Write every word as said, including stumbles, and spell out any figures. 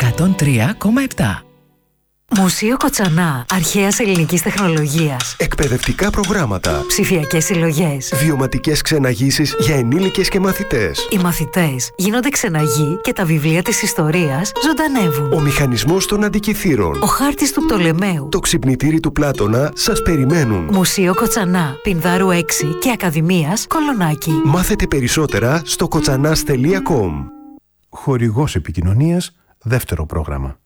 εκατόν τρία κόμμα επτά. Μουσείο Κοτσανά, αρχαίας ελληνικής τεχνολογίας. Εκπαιδευτικά προγράμματα. Ψηφιακές συλλογές. Βιωματικές ξεναγήσεις για ενήλικες και μαθητές. Οι μαθητές γίνονται ξεναγοί και τα βιβλία της ιστορίας ζωντανεύουν. Ο μηχανισμός των αντικειθήρων. Ο χάρτης του Πτολεμαίου. Το ξυπνητήρι του Πλάτωνα σας περιμένουν. Μουσείο Κοτσανά, Πινδάρου έξι και Ακαδημίας Κολονάκι. Μάθετε περισσότερα στο κοτσανάς τελεία κομ. Χορηγός επικοινωνίας, δεύτερο πρόγραμμα.